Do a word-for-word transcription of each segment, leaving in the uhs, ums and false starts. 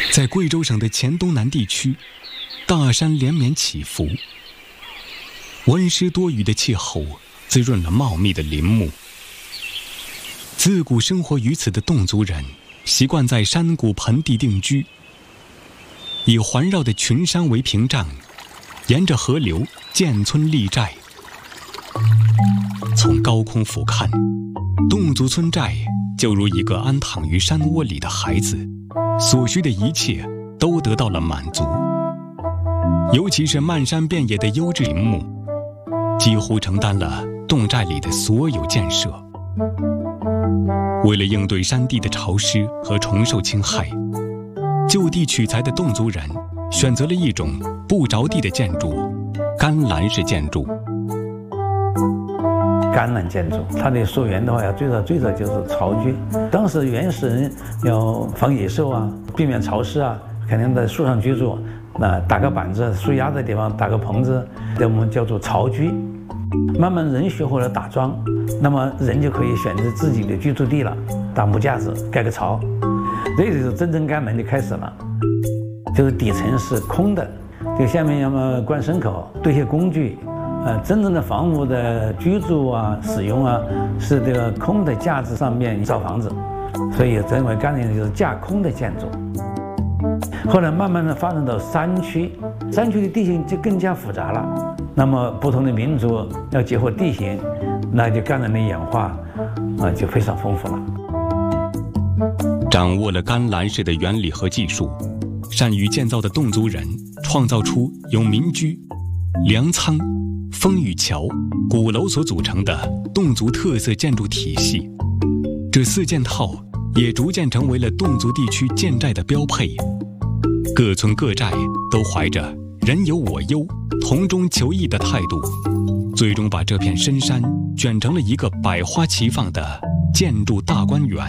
在贵州省的黔东南地区，大山连绵起伏，温湿多雨的气候滋润了茂密的林木。自古生活于此的侗族人习惯在山谷盆地定居，以环绕的群山为屏障，沿着河流建村立寨。从高空俯瞰，侗族村寨就如一个安躺于山窝里的孩子，所需的一切都得到了满足。尤其是漫山遍野的优质林木，几乎承担了侗寨里的所有建设。为了应对山地的潮湿和虫兽侵害，就地取材的侗族人选择了一种不着地的建筑——干栏式建筑。 干栏建筑，它的溯源的话，最早最早就是巢居。当时原始人要防野兽啊，避免潮湿啊，肯定在树上居住。那搭个板子，树压的地方搭个棚子，这我们叫做巢居。慢慢人学会了打桩，那么人就可以选择自己的居住地了，搭木架子，盖个巢，这就是真正干栏就开始了。就是底层是空的，就下面要么灌牲口，堆些工具。呃，真正的房屋的居住啊、使用啊，是这个空的架子上面造房子，所以认为干栏就是架空的建筑。后来慢慢的发展到山区，山区的地形就更加复杂了。那么不同的民族要结合地形，那就干栏的演化啊就非常丰富了。 掌握了干栏式的原理和技术，善于建造的侗族人创造出由民居、粮仓、风雨桥、鼓楼所组成的侗族特色建筑体系。这四件套也逐渐成为了侗族地区建寨的标配。各村各寨都怀着人有我优、同中求异的态度，最终把这片深山卷成了一个百花齐放的建筑大观园。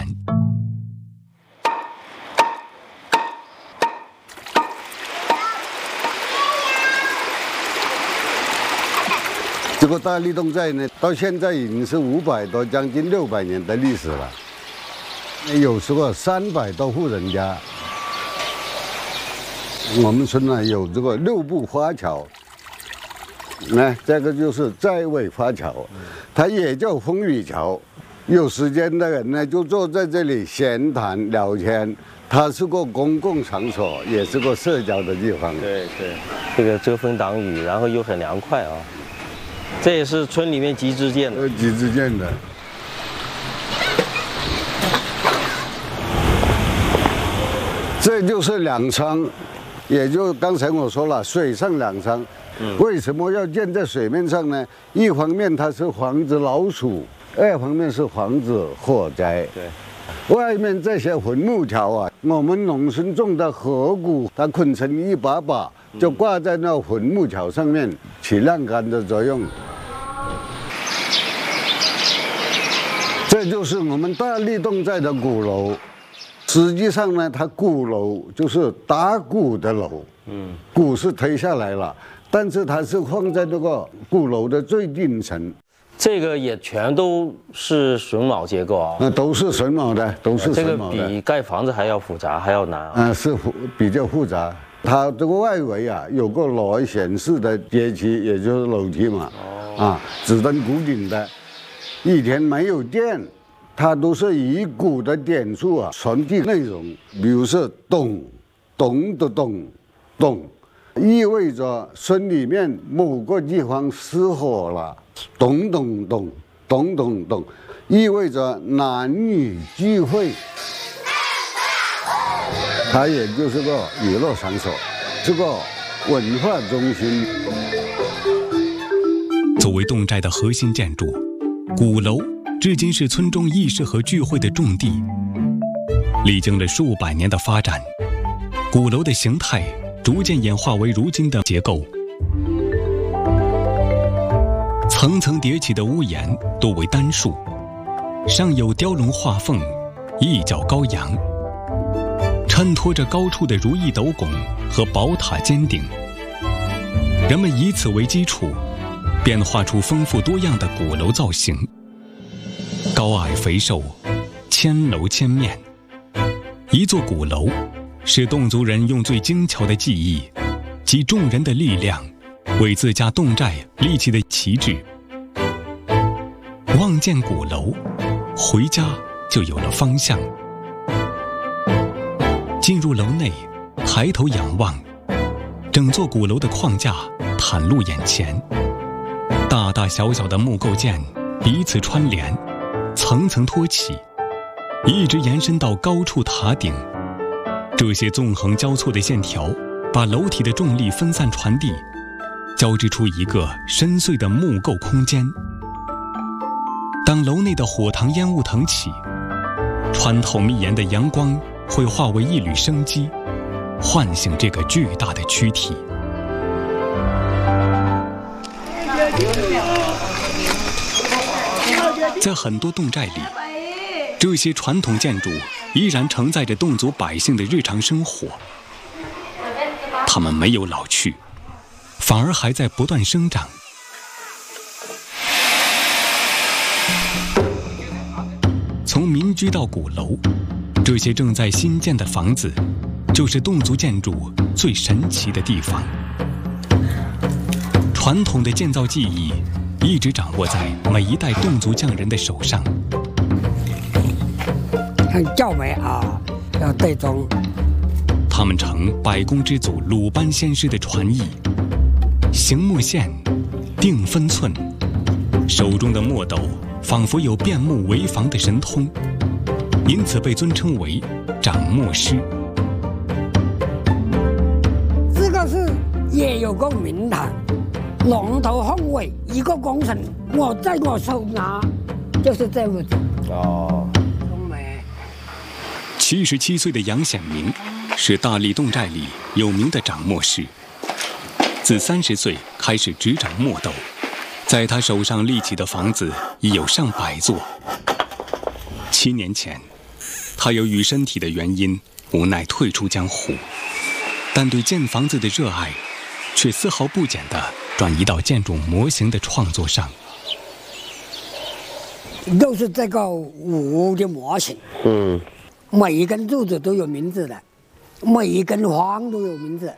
这个大立侗寨呢，到现在已经是五百多，将近六百年的历史了。有时候三百多户人家。我们村呢有这个六步花桥，那这个就是寨尾花桥，它也叫风雨桥。有时间的人呢就坐在这里闲谈聊天，它是个公共场所，也是个社交的地方。 对对，这个遮风挡雨，然后又很凉快啊。这也是村里面集资建的。 呃，集资建的。这就是粮仓。也就刚才我说了，水上粮仓，嗯，为什么要建在水面上呢？一方面它是防止老鼠，二方面是防止火灾。 对， 外面这些混木条啊，我们农村种的河谷，它捆成一把把，就挂在那混木条上面，起晾干的作用。这就是我们大立侗寨的鼓楼。实际上呢，它鼓楼就是打鼓的楼，嗯，鼓是推下来了，但是它是放在那个鼓楼的最顶层。 这个也全都是榫卯结构啊？ 那都是榫卯的，都是榫卯的。 这个比盖房子还要复杂，还要难啊。 嗯，是比较复杂。它这个外围啊，有个螺旋式的阶梯，也就是楼梯嘛，哦、啊，只登鼓顶的，一天没有电。它都是以鼓的点数啊传递内容，比如说咚，咚的咚，咚，意味着村里面某个地方失火了，咚咚咚，咚咚咚，意味着男女聚会。它也就是个娱乐场所，是个文化中心。 作为侗寨的核心建筑，鼓楼至今是村中议事和聚会的重地。历经了数百年的发展，鼓楼的形态逐渐演化为如今的结构。层层叠起的屋檐多为单数，上有雕龙画凤，一角高扬，衬托着高处的如意斗拱和宝塔尖顶。人们以此为基础，变化出丰富多样的鼓楼造型。高矮肥瘦，千楼千面，一座鼓楼是侗族人用最精巧的技艺及众人的力量，为自家侗寨立起的旗帜。望见鼓楼，回家就有了方向。进入楼内，抬头仰望，整座鼓楼的框架袒露眼前，大大小小的木构件彼此穿连，层层托起，一直延伸到高处塔顶。这些纵横交错的线条把楼体的重力分散传递，交织出一个深邃的木构空间。当楼内的火塘烟雾腾起，穿透密檐的阳光会化为一缕生机，唤醒这个巨大的躯体。在很多侗寨里，这些传统建筑依然承载着侗族百姓的日常生活，它们没有老去，反而还在不断生长。从民居到鼓楼，这些正在新建的房子，就是侗族建筑最神奇的地方。传统的建造技艺一直掌握在每一代侗族匠人的手上。 像教媒啊，要对中。 他们承百工之祖鲁班先师的传艺，行木线，定分寸，手中的墨斗仿佛有变木为防的神通，因此被尊称为掌墨师。 这个是也有个名堂，龙头凤尾一个工程，我在我手拿，就是这样子。哦。 七十七岁的杨显明是大荔侗寨里有名的掌墨师，自三十岁开始执掌墨斗，在他手上立起的房子已有上百座。七年前，他由于身体的原因无奈退出江湖，但对建房子的热爱却丝毫不减地转移到建筑模型的创作上。 都是这个屋的模型，嗯，每一根柱子都有名字的，每一根框都有名字。